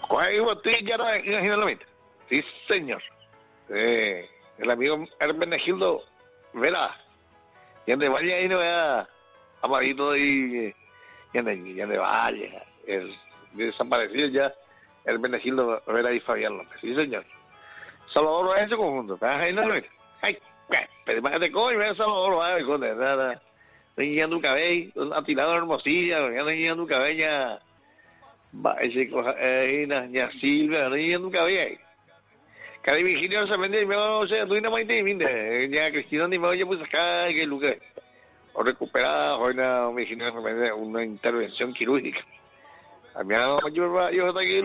Coge botella en la mitad. Sí, señor. El amigo Hermenegildo Vera. Y donde vaya ahí no vea Amadito y donde vaya. El desaparecido ya Hermenegildo Vera y Fabián López. Sí, señor. Salvador va en su conjunto. Ahí no lo mira. Ay, pero más de coño, Salvador va con nada. Estoy guiando un cabello, atirado en Hermosilla, estoy guiando un cabello. Va, ese cosa, ya Silvia, estoy guiando un cabello. Cada Virginia se vende y me va a hacer, tú no me entiendes, ya Cristina ni me oye, pues acá, que lugar. O recuperada, o una Virginia una intervención quirúrgica. A mí, yo estoy aquí